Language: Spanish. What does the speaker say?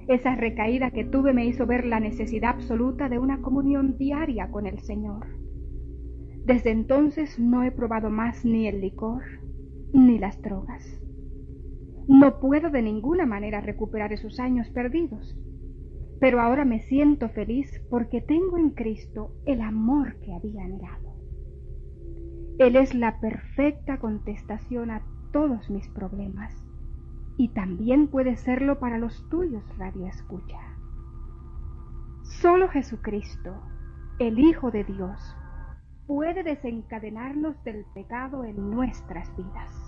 Esa recaída que tuve me hizo ver la necesidad absoluta de una comunión diaria con el Señor. Desde entonces no he probado más ni el licor ni las drogas. No puedo de ninguna manera recuperar esos años perdidos, pero ahora me siento feliz porque tengo en Cristo el amor que había anhelado. Él es la perfecta contestación a todos mis problemas y también puede serlo para los tuyos, Radio Escucha. Solo Jesucristo, el Hijo de Dios, puede desencadenarnos del pecado en nuestras vidas.